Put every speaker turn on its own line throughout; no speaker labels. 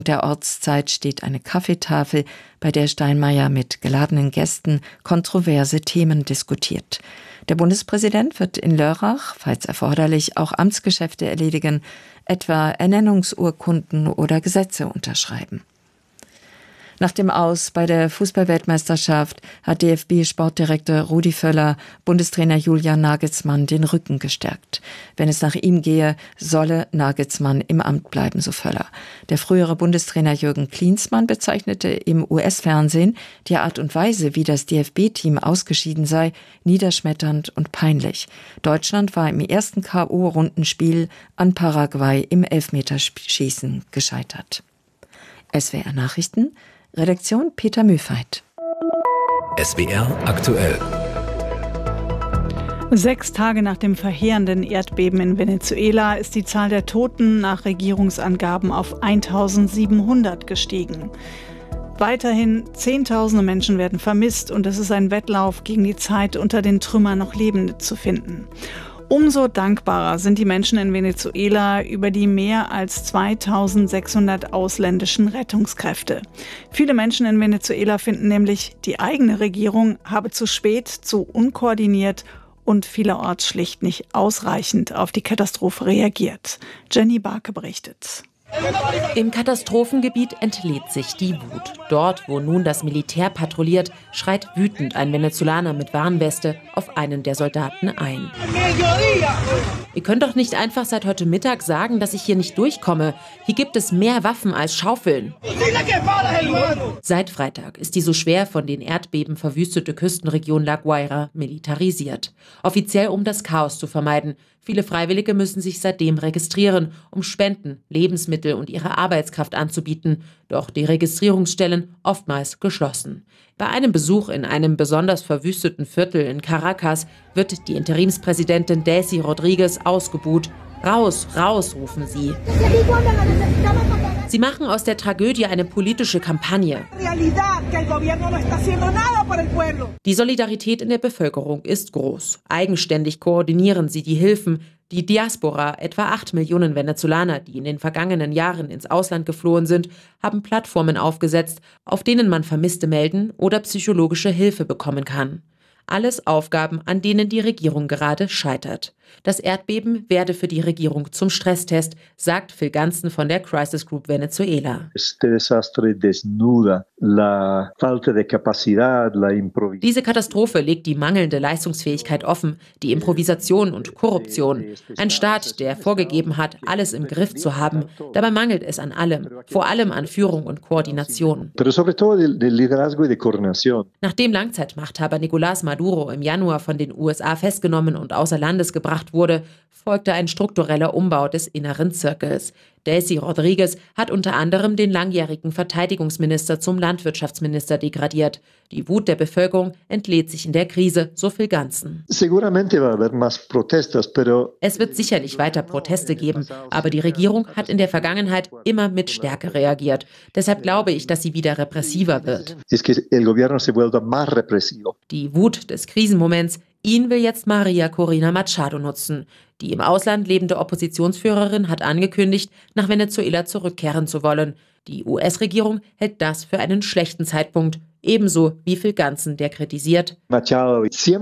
der Ortszeit steht eine Kaffeetafel, bei der Steinmeier mit geladenen Gästen kontroverse Themen diskutiert. Der Bundespräsident wird in Lörrach, falls erforderlich, auch Amtsgeschäfte erledigen, etwa Ernennungsurkunden oder Gesetze unterschreiben. Nach dem Aus bei der Fußball-Weltmeisterschaft hat DFB-Sportdirektor Rudi Völler Bundestrainer Julian Nagelsmann den Rücken gestärkt. Wenn es nach ihm gehe, solle Nagelsmann im Amt bleiben, so Völler. Der frühere Bundestrainer Jürgen Klinsmann bezeichnete im US-Fernsehen die Art und Weise, wie das DFB-Team ausgeschieden sei, niederschmetternd und peinlich. Deutschland war im ersten K.O.-Rundenspiel an Paraguay im Elfmeterschießen gescheitert. SWR Nachrichten, Redaktion Peter Mühlfeit.
SWR aktuell.
6 Tage nach dem verheerenden Erdbeben in Venezuela ist die Zahl der Toten nach Regierungsangaben auf 1700 gestiegen. Weiterhin Zehntausende Menschen werden vermisst und es ist ein Wettlauf gegen die Zeit, unter den Trümmern noch Lebende zu finden. Umso dankbarer sind die Menschen in Venezuela über die mehr als 2600 ausländischen Rettungskräfte. Viele Menschen in Venezuela finden nämlich, die eigene Regierung habe zu spät, zu unkoordiniert und vielerorts schlicht nicht ausreichend auf die Katastrophe reagiert. Jenny Barke berichtet.
Im Katastrophengebiet entlädt sich die Wut. Dort, wo nun das Militär patrouilliert, schreit wütend ein Venezolaner mit Warnweste auf einen der Soldaten ein. Ihr könnt doch nicht einfach seit heute Mittag sagen, dass ich hier nicht durchkomme. Hier gibt es mehr Waffen als Schaufeln. Seit Freitag ist die so schwer von den Erdbeben verwüstete Küstenregion La Guaira militarisiert. Offiziell, um das Chaos zu vermeiden. Viele Freiwillige müssen sich seitdem registrieren, um Spenden, Lebensmittel und ihre Arbeitskraft anzubieten. Doch die Registrierungsstellen oftmals geschlossen. Bei einem Besuch in einem besonders verwüsteten Viertel in Caracas wird die Interimspräsidentin Delcy Rodríguez ausgebuht. Raus, raus, rufen sie. Sie machen aus der Tragödie eine politische Kampagne. Die Solidarität in der Bevölkerung ist groß. Eigenständig koordinieren sie die Hilfen. Die Diaspora, etwa 8 Millionen Venezolaner, die in den vergangenen Jahren ins Ausland geflohen sind, haben Plattformen aufgesetzt, auf denen man Vermisste melden oder psychologische Hilfe bekommen kann. Alles Aufgaben, an denen die Regierung gerade scheitert. Das Erdbeben werde für die Regierung zum Stresstest, sagt Phil Ganzen von der Crisis Group Venezuela. Diese Katastrophe legt die mangelnde Leistungsfähigkeit offen, die Improvisation und Korruption. Ein Staat, der vorgegeben hat, alles im Griff zu haben. Dabei mangelt es an allem, vor allem an Führung und Koordination. Nachdem Langzeitmachthaber Nicolás Maduro im Januar von den USA festgenommen und außer Landes gebracht wurde, folgte ein struktureller Umbau des inneren Zirkels. Delcy Rodríguez hat unter anderem den langjährigen Verteidigungsminister zum Landwirtschaftsminister degradiert. Die Wut der Bevölkerung entlädt sich in der Krise, so Phil Ganzen. Es wird sicherlich weiter Proteste geben, aber die Regierung hat in der Vergangenheit immer mit Stärke reagiert. Deshalb glaube ich, dass sie wieder repressiver wird. Die Wut des Krisenmoments, ihn will jetzt Maria Corina Machado nutzen. Die im Ausland lebende Oppositionsführerin hat angekündigt, nach Venezuela zurückkehren zu wollen. Die US-Regierung hält das für einen schlechten Zeitpunkt, ebenso wie Phil Ganzen, der kritisiert: Sie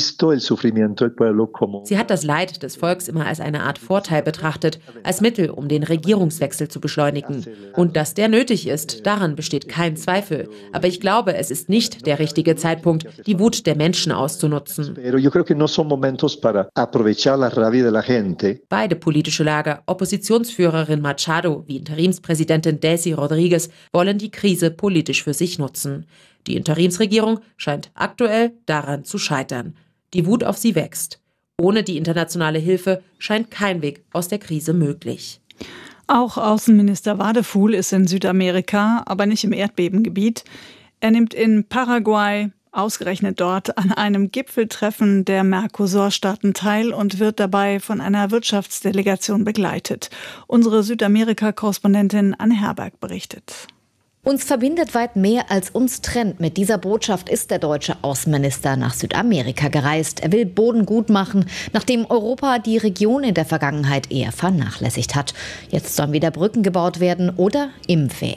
hat das Leid des Volks immer als eine Art Vorteil betrachtet, als Mittel, um den Regierungswechsel zu beschleunigen. Und dass der nötig ist, daran besteht kein Zweifel. Aber ich glaube, es ist nicht der richtige Zeitpunkt, die Wut der Menschen auszunutzen. Beide politische Lager, Oppositionsführerin Machado wie Interimspräsidentin Delcy Rodríguez, wollen die Krise politisch für sich nutzen. Die Interimsregierung scheint aktuell daran zu scheitern. Die Wut auf sie wächst. Ohne die internationale Hilfe scheint kein Weg aus der Krise möglich.
Auch Außenminister Wadefuhl ist in Südamerika, aber nicht im Erdbebengebiet. Er nimmt in Paraguay, ausgerechnet dort, an einem Gipfeltreffen der Mercosur-Staaten teil und wird dabei von einer Wirtschaftsdelegation begleitet. Unsere Südamerika-Korrespondentin Anne Herberg berichtet.
Uns verbindet weit mehr, als uns trennt. Mit dieser Botschaft ist der deutsche Außenminister nach Südamerika gereist. Er will Boden gut machen, nachdem Europa die Region in der Vergangenheit eher vernachlässigt hat. Jetzt sollen wieder Brücken gebaut werden oder Impfwege.